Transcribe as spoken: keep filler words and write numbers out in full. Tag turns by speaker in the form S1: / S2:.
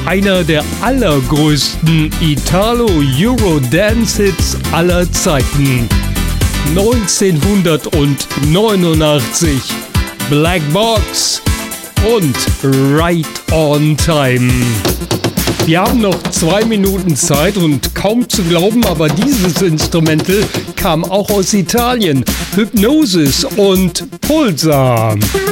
S1: einer der allergrößten Italo-Euro-Dance-Hits aller Zeiten. neunzehnhundertneunundachtzig, Black Box und Right on Time. Wir haben noch zwei Minuten Zeit und kaum zu glauben, aber dieses Instrumental kam auch aus Italien. Hypnosis und Pulsar.